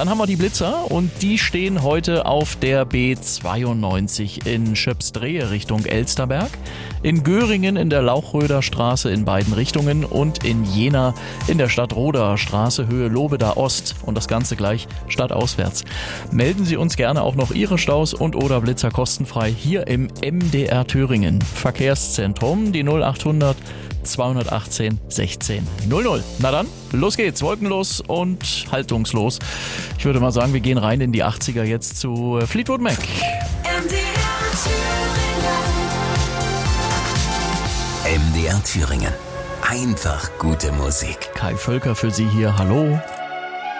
Dann haben wir die Blitzer und die stehen heute auf der B92 in Schöpsdrehe Richtung Elsterberg, in Göringen in der Lauchröder Straße in beiden Richtungen und in Jena in der Stadtroder Straße Höhe Lobeda Ost und das Ganze gleich stadtauswärts. Melden Sie uns gerne auch noch Ihre Staus und oder Blitzer kostenfrei hier im MDR Thüringen Verkehrszentrum, die 0800 218 16 00. Na dann, los geht's, wolkenlos und haltungslos. Ich würde mal sagen, wir gehen rein in die 80er jetzt zu Fleetwood Mac. MDR Thüringen. Einfach gute Musik. Kai Völker für Sie hier, hallo.